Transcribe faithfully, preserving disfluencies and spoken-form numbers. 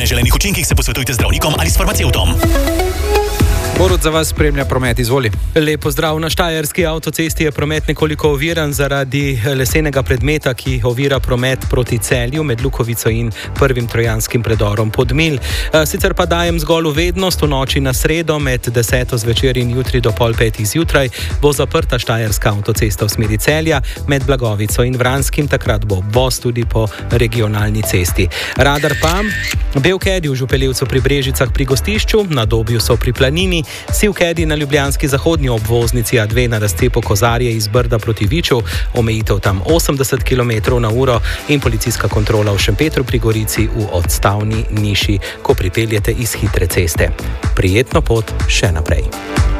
neželenih učinkih se posvetujte z zdravnikom ali s farmacevtom. Borut za vas spremlja promet, izvoli. Lep pozdrav. Na štajerski avtocesti je promet nekoliko oviran zaradi lesenega predmeta, ki ovira promet proti Celju med Lukovico in prvim trojanskim predorom Podmilj. Sicer pa dajem zgolj vednost, v noči na sredo med deseto zvečer in jutri do pol petih zjutraj bo zaprta štajerska avtocesta v smeri Celja med Blagovico in Vranskim, takrat bo obvoz tudi po regionalni cesti. Radar pa Belkedi v Župeljevcu pri Brežicah pri Gostišču, na Dobju so pri Planini, Sivkedi na ljubljanski zahodnji obvoznici A dve na razcepu Kozarje iz Brda proti Viču, omejitev tam osemdeset kilometrov na uro in policijska kontrola v Šempetru pri Gorici v odstavni niši, ko pripeljete iz hitre ceste. Prijetno pot še naprej.